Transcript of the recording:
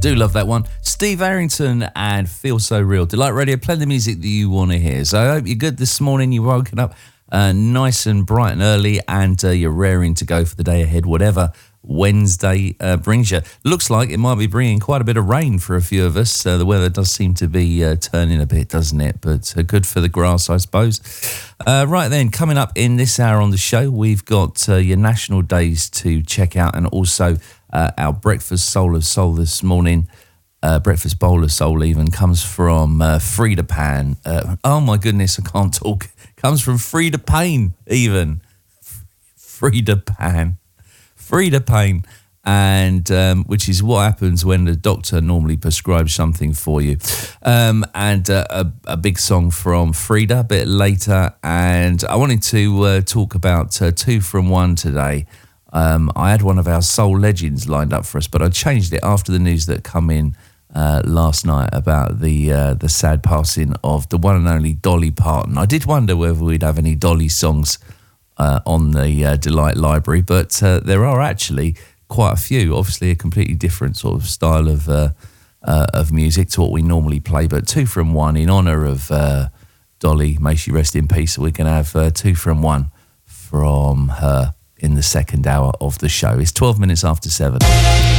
Do love that one. Steve Arrington and Feel So Real. Delight Radio, play the music that you want to hear. So I hope you're good this morning. You've woken up nice and bright and early, and you're raring to go for the day ahead, whatever Wednesday brings you. Looks like it might be bringing quite a bit of rain for a few of us. The weather does seem to be turning a bit, doesn't it? But good for the grass, I suppose. Right then, coming up in this hour on the show, we've got your national days to check out, and also our breakfast soul of soul this morning. Breakfast bowl of soul even comes from Frida Pan. Oh my goodness, I can't talk. Comes from Frida Payne even. Frida Pan. Frida Payne. And which is what happens when the doctor normally prescribes something for you. And a big song from Frida a bit later. And I wanted to talk about 2 from 1 today. I had one of our soul legends lined up for us, but I changed it after the news that come in last night about the sad passing of the one and only Dolly Parton. I did wonder whether we'd have any Dolly songs on the Delight Library, but there are actually quite a few. Obviously a completely different sort of style of music to what we normally play, but 2 from 1 in honour of Dolly, may she rest in peace. We can have 2 from 1 from her in the second hour of the show. It's 12 minutes after 7.